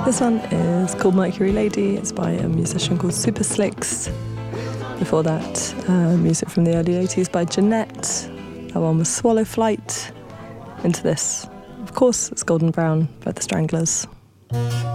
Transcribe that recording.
This one is called Mercury Lady. It's by a musician called Super Slicks. Before that, music from the early 80s by Jeanette. That one was Swallow Flight. Into this, of course, it's Golden Brown by the Stranglers.